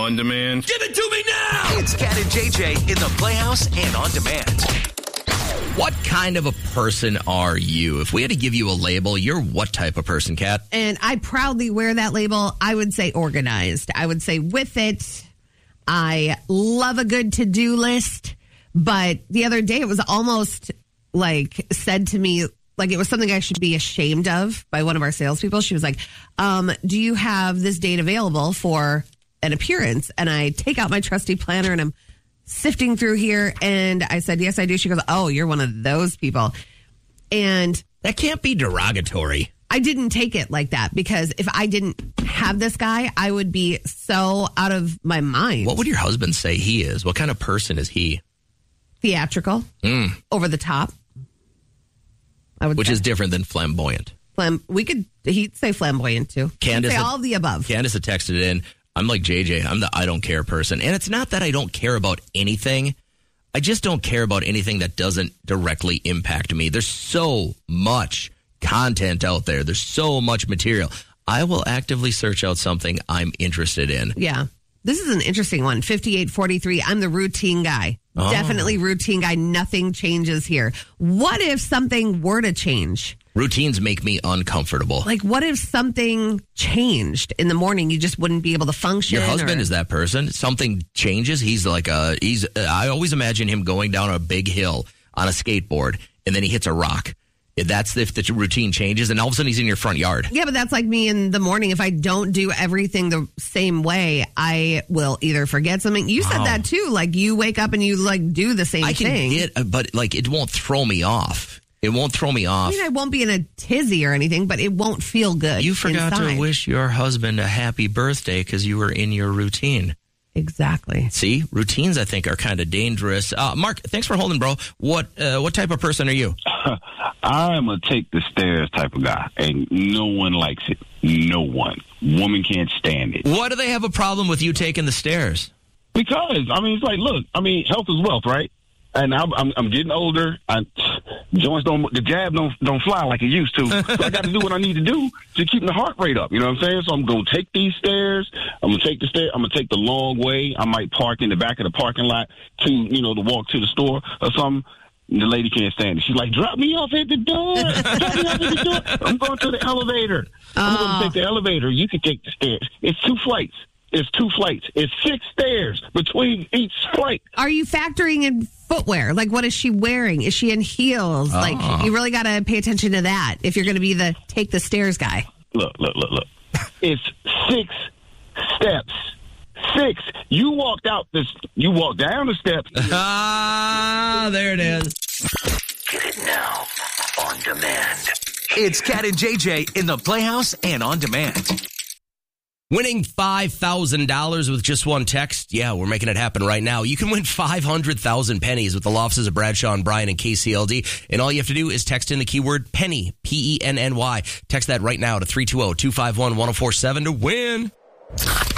On demand. Give it to me now! It's Cat and JJ in the Playhouse and On Demand. What kind of a person are you? If we had to give you a label, you're what type of person, Kat? And I proudly wear that label. I would say organized. I would say with it. I love a good to-do list. But the other day, it was almost like said to me, like it was something I should be ashamed of by one of our salespeople. She was like, do you have this date available for an appearance? And I take out my trusty planner and I'm sifting through here. And I said, yes, I do. She goes, oh, you're one of those people. And that can't be derogatory. I didn't take it like that because if I didn't have this guy, I would be so out of my mind. What would your husband say he is? What kind of person is he? Theatrical, over the top. Which is different than flamboyant. He'd say flamboyant too. Candace, he'd say all of the above. Candace had texted in, I'm like JJ, I'm the I don't care person. And it's not that I don't care about anything. I just don't care about anything that doesn't directly impact me. There's so much content out there. There's so much material. I will actively search out something I'm interested in. Yeah. This is an interesting one. 5843. I'm the routine guy. Oh. Definitely routine guy. Nothing changes here. What if something were to change? Routines make me uncomfortable. Like, what if something changed in the morning? You just wouldn't be able to function. Your husband is that person. Something changes. He's like I always imagine him going down a big hill on a skateboard, and then he hits a rock. That's if the routine changes, and all of a sudden he's in your front yard. Yeah, but that's like me in the morning. If I don't do everything the same way, I will either forget something. You said that too. Like you wake up and you like do the same thing. But like it won't throw me off. It won't throw me off. I mean, I won't be in a tizzy or anything, but it won't feel good. You forgot to wish your husband a happy birthday because you were in your routine. Exactly. See, routines I think are kind of dangerous. Mark, thanks for holding, bro. What type of person are you? I'm a take the stairs type of guy, and no one likes it. No one. Woman can't stand it. Why do they have a problem with you taking the stairs? Because, I mean, it's like, look, I mean, health is wealth, right? And I'm getting older. The jab don't fly like it used to. So I got to do what I need to do to keep the heart rate up. You know what I'm saying? So I'm going to take these stairs. I'm going to take the stairs. I'm going to take the long way. I might park in the back of the parking lot to walk to the store or something. The lady can't stand it. She's like, drop me off at the door. Drop me off at the door. I'm going to the elevator. I'm going to take the elevator. You can take the stairs. It's 2 flights. It's 2 flights. It's 6 stairs between each flight. Are you factoring in footwear? Like, what is she wearing? Is she in heels? Like, you really got to pay attention to that if you're going to be the take the stairs guy. Look. It's 6 steps. 6. You walked down the steps. There it is. Get it now. On demand. It's Cat and JJ in the Playhouse and On Demand. Winning $5,000 with just one text. Yeah, we're making it happen right now. You can win 500,000 pennies with the law offices of Bradshaw and Bryan and KCLD. And all you have to do is text in the keyword penny, Penny. Text that right now to 320-251-1047 to win.